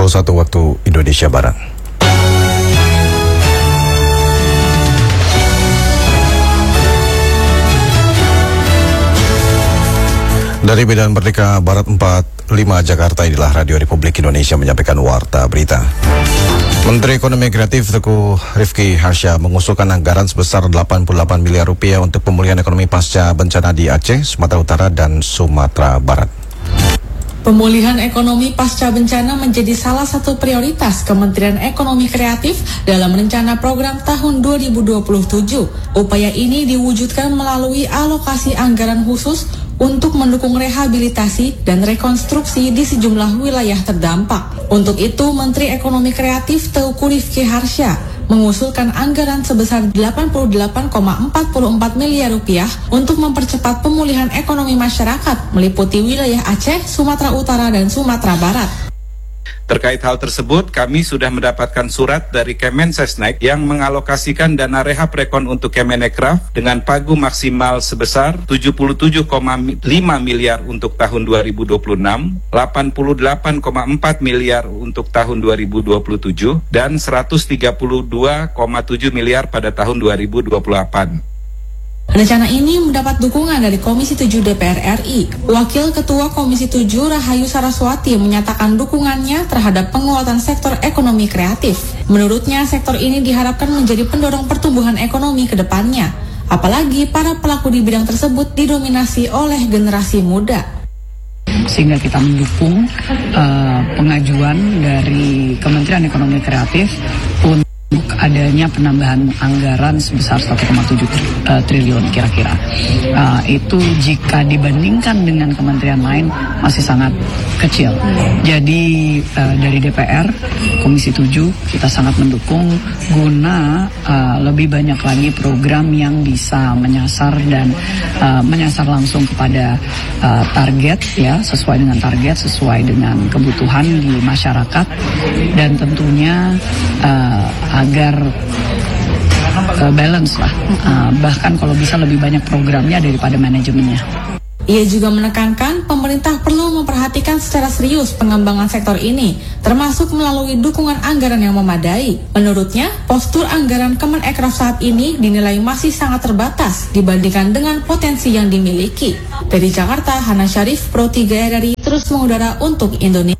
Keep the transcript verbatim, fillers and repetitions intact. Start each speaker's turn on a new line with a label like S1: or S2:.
S1: puluh satu waktu Indonesia Barat. Dari Medan Merdeka Barat empat puluh lima Jakarta, inilah Radio Republik Indonesia menyampaikan warta berita. Menteri Ekonomi Kreatif Teguh Rifki Harsha mengusulkan anggaran sebesar delapan puluh delapan miliar rupiah untuk pemulihan ekonomi pasca bencana di Aceh, Sumatera Utara, dan Sumatera Barat.
S2: Pemulihan ekonomi pasca bencana menjadi salah satu prioritas Kementerian Ekonomi Kreatif dalam rencana program tahun dua ribu dua puluh tujuh. Upaya ini diwujudkan melalui alokasi anggaran khusus untuk mendukung rehabilitasi dan rekonstruksi di sejumlah wilayah terdampak. Untuk itu, Menteri Ekonomi Kreatif Teguh Rifki Harsha mengusulkan anggaran sebesar delapan puluh delapan koma empat empat miliar rupiah untuk mempercepat pemulihan ekonomi masyarakat meliputi wilayah Aceh, Sumatera Utara, dan Sumatera Barat.
S3: Terkait hal tersebut, kami sudah mendapatkan surat dari Kemensesnek yang mengalokasikan dana rehab rekon untuk Kemenekraf dengan pagu maksimal sebesar tujuh puluh tujuh koma lima miliar untuk tahun dua ribu dua puluh enam, delapan puluh delapan koma empat miliar untuk tahun dua ribu dua puluh tujuh, dan seratus tiga puluh dua koma tujuh miliar pada tahun dua ribu dua puluh delapan.
S2: Rencana ini mendapat dukungan dari Komisi tujuh D P R R I. Wakil Ketua Komisi tujuh Rahayu Saraswati menyatakan dukungannya terhadap penguatan sektor ekonomi kreatif. Menurutnya, sektor ini diharapkan menjadi pendorong pertumbuhan ekonomi ke depannya. Apalagi para pelaku di bidang tersebut didominasi oleh generasi muda.
S4: Sehingga kita mendukung uh, pengajuan dari Kementerian Ekonomi Kreatif untuk adanya penambahan anggaran sebesar satu koma tujuh triliun kira-kira. Uh, itu jika dibandingkan dengan kementerian lain masih sangat kecil. Jadi uh, dari D P R, Komisi tujuh, kita sangat mendukung guna uh, lebih banyak lagi program yang bisa menyasar dan uh, menyasar langsung kepada uh, target, ya, sesuai dengan target, sesuai dengan kebutuhan di masyarakat, dan tentunya uh, agar uh, balance lah, uh, bahkan kalau bisa lebih banyak programnya daripada manajemennya.
S2: Ia juga menekankan pemerintah perlu memperhatikan secara serius pengembangan sektor ini, termasuk melalui dukungan anggaran yang memadai. Menurutnya, postur anggaran Kemenekraf saat ini dinilai masih sangat terbatas dibandingkan dengan potensi yang dimiliki. Dari Jakarta, Hana Syarif, Pro tiga R R I, terus mengudara untuk Indonesia.